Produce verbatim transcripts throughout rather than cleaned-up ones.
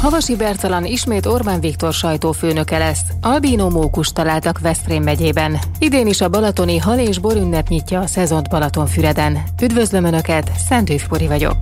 Havasi Bertalan ismét Orbán Viktor sajtófőnőke lesz. Albínó mókust találtak Veszprém megyében. Idén is a balatoni hal és bor ünnep nyitja a szezont Balatonfüreden. Üdvözlöm Önöket, Szentőfpori vagyok.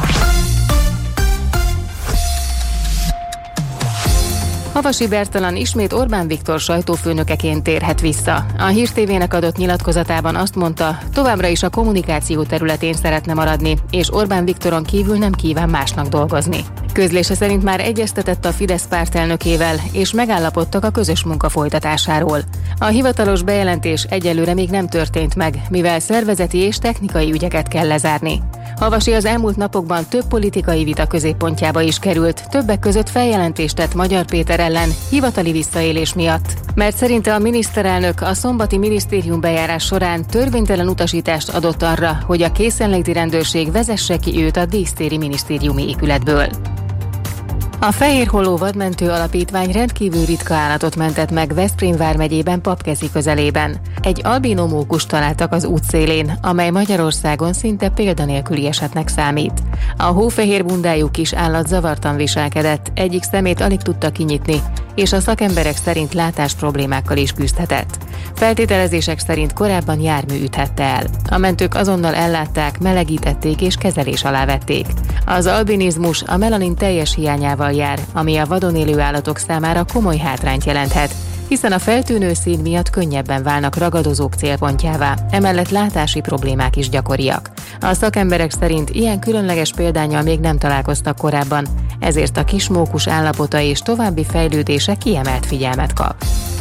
Havasi Bertalan ismét Orbán Viktor sajtófőnökeként térhet vissza. A Hír té vének adott nyilatkozatában azt mondta, továbbra is a kommunikáció területén szeretne maradni, és Orbán Viktoron kívül nem kíván másnak dolgozni. Közlése szerint már egyeztetett a Fidesz pártelnökével, és megállapodtak a közös munka folytatásáról. A hivatalos bejelentés egyelőre még nem történt meg, mivel szervezeti és technikai ügyeket kell lezárni. Havasi az elmúlt napokban több politikai vita középpontjába is került, többek között feljelentést tett Magyar Péter ellen hivatali visszaélés miatt. Mert szerinte a miniszterelnök a szombati minisztériumbejárás során törvénytelen utasítást adott arra, hogy a készenléti rendőrség vezesse ki őt a dísztéri minisztériumi épületből. A Fehérholló Vadmentő Alapítvány rendkívül ritka állatot mentett meg Veszprém vármegyében Papkeszi közelében. Egy albínó mókust találtak az útszélén, amely Magyarországon szinte példanélküli esetnek számít. A hófehér bundájú kis állat zavartan viselkedett, egyik szemét alig tudta kinyitni, és a szakemberek szerint látás problémákkal is küzdhetett. Feltételezések szerint korábban jármű üthette el. A mentők azonnal ellátták, melegítették és kezelés alá vették. Az albinizmus a melanin teljes hiányával jár, ami a vadon élő állatok számára komoly hátrányt jelenthet, hiszen a feltűnő szín miatt könnyebben válnak ragadozók célpontjává, emellett látási problémák is gyakoriak. A szakemberek szerint ilyen különleges példánnyal még nem találkoztak korábban, ezért a kismókus állapota és további fejlődése kiemelt figyelmet kap.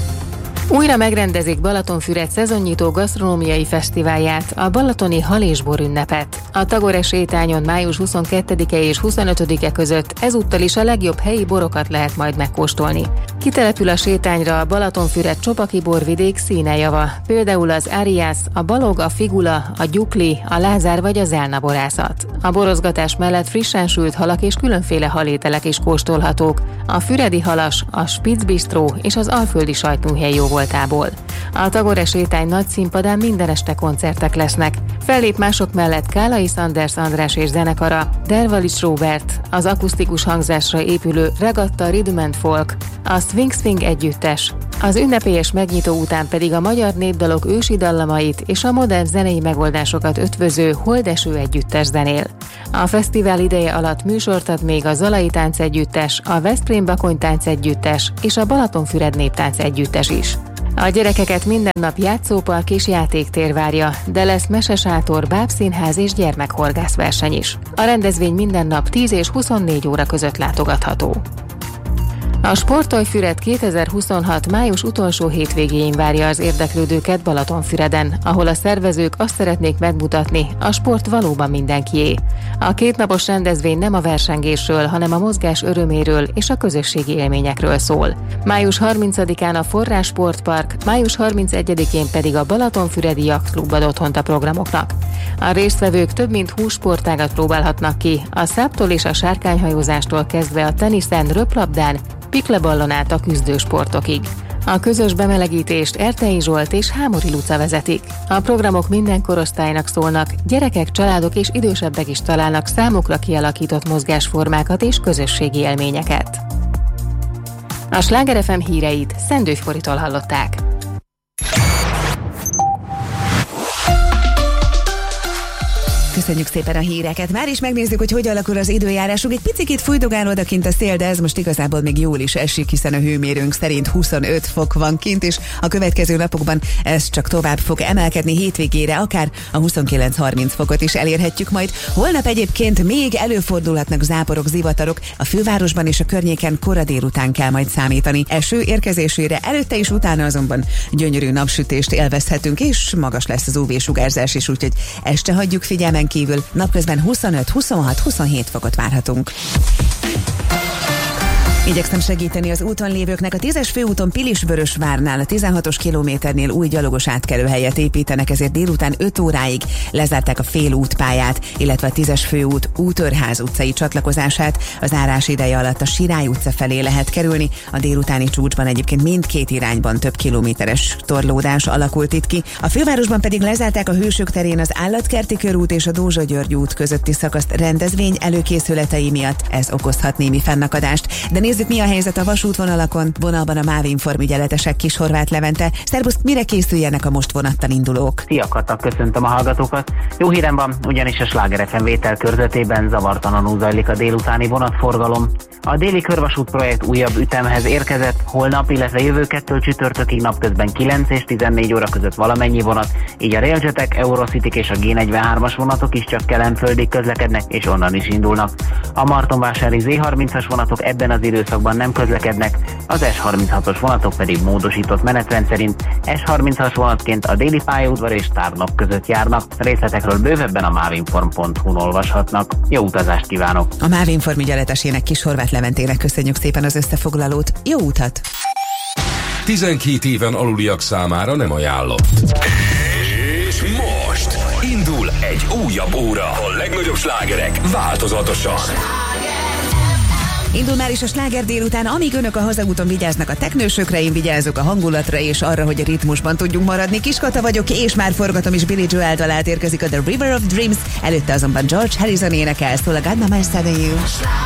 Újra megrendezik Balatonfüred szezonnyitó gasztronómiai fesztiválját, a balatoni hal és bor ünnepet. A Tagore sétányon május huszonkettedike és huszonötödike között ezúttal is a legjobb helyi borokat lehet majd megkóstolni. Kitelepül a sétányra a Balatonfüred csopaki borvidék színejava, például az Áriász, a Balog, a Figula, a Gyukli, a Lázár vagy a Zelna borászat. A borozgatás mellett frissen sült halak és különféle halételek is kóstolhatók, a füredi halas, a Spitz Bistró és az alföldi sajtműhely jó voltából. A Tagore sétány nagy színpadán minden este koncertek lesznek. Fellép mások mellett Kálai Sanders András és zenekara, Dervalics Róbert, az akusztikus hangzásra épülő Regatta Rhythm and Folk, a Swing Swing együttes, az ünnepélyes megnyitó után pedig a magyar népdalok ősi dallamait és a modern zenei megoldásokat ötvöző Holdeső együttes zenél. A fesztivál ideje alatt műsort ad még a Zalai Tánc Együttes, a Veszprém Bakony Tánc Együttes és a Balatonfüred Néptánc Együttes is. A gyerekeket minden nap játszópark és játéktér várja, de lesz mesesátor, bábszínház és gyermekhorgászverseny is. A rendezvény minden nap tíz és huszonnégy óra között látogatható. A Sportolj-Füred kétezer-huszonhat május utolsó hétvégéjén várja az érdeklődőket Balatonfüreden, ahol a szervezők azt szeretnék megmutatni, a sport valóban mindenkié. A kétnapos rendezvény nem a versengésről, hanem a mozgás öröméről és a közösségi élményekről szól. május harmincadikán a Forrás Sportpark, május harmincegyedikén pedig a Balatonfüredi Jachtklub ad otthont a programoknak. A résztvevők több mint húsz sportágat próbálhatnak ki, a száptól és a sárkányhajózástól kezdve a teniszen, röplabdán, pikleballon át a küzdősportokig. A közös bemelegítést Ertei Zsolt és Hámori Luca vezetik. A programok minden korosztálynak szólnak, gyerekek, családok és idősebbek is találnak számukra kialakított mozgásformákat és közösségi élményeket. A Sláger ef em híreit Szendőfporitól hallották. Köszönjük szépen a híreket. Már is megnézzük, hogy hogy alakul az időjárásunk. Egy picit fújdogál odakint a szél, de ez most igazából még jól is esik, hiszen a hőmérőnk szerint huszonöt fok van kint, és a következő napokban ez csak tovább fog emelkedni, hétvégére akár a huszonkilenc-harminc fokot is elérhetjük majd. Holnap egyébként még előfordulhatnak záporok, zivatarok, a fővárosban és a környéken kora délután kell majd számítani. Eső érkezésére előtte és utána azonban gyönyörű napsütést élvezhetünk, és magas lesz az ú vé-sugárzás is, úgyhogy este hagyjuk figyelmen kívül, napközben huszonöt, huszonhat, huszonhét fokot várhatunk. Igyekszem segíteni az úton lévőknek. A tízes főúton Pilisvörösvárnál a tizenhatos kilométernél új gyalogos átkelőhelyet építenek, ezért délután öt óráig lezárták a fél útpályát, illetve a tízes főút Útörház utcai csatlakozását. Az zárás ideje alatt a Sirály utca felé lehet kerülni. A délutáni csúcsban egyébként mindkét irányban több kilométeres torlódás alakult itt ki. A fővárosban pedig lezárták a Hősök terén az Állatkerti körút és a Dózsa György út közötti szakaszt rendezvény előkészületei miatt. Ez okozhat némi fennakadást. De nézzük, mi a helyzet a vasútvonalakon. Vonalban a MÁV Inform ügyeletesek Kishorváth Levente. Szerbusz, mire készüljenek a most vonattal indulók? Szia Kata, köszöntöm a hallgatókat. Jó hírem van, ugyanis a Sláger ef em vétel körzetében zavartalanul zajlik a délutáni vonatforgalom. A déli körvasút projekt újabb ütemhez érkezett, holnap, illetve jövő kettől csütörtökig napközben kilenc és tizennégy óra között valamennyi vonat, így a Railjetek, Eurocityk és a gé negyvenhármas vonatok is csak Kelenföldig közlekednek, és onnan is indulnak. A Martonvásári zé harmincas vonatok ebben az időszakban nem közlekednek, az es harminchatos vonatok pedig módosított menetrend szerint es harmincas vonatként a déli pályaudvar és Tárnok között járnak. Részletekről bővebben a mávinform pont hu-n olvashatnak. Jó utazást kívánok! A MÁV Inform ügyeletesének, Kishorváth Leventének köszönjük szépen az összefoglalót. Jó utat! tizenkét éven aluliak számára nem ajánlott. És most indul egy újabb óra. A legnagyobb slágerek változatosan. Indul már is a sláger délután, amíg önök a hazaúton vigyáznak a teknősökre, én vigyázok a hangulatra és arra, hogy a ritmusban tudjunk maradni. Kiskata vagyok, és már forgatom is Billy Joel dalát, érkezik a The River of Dreams, előtte azonban George Harrison énekel, szól a God Mama I Said You.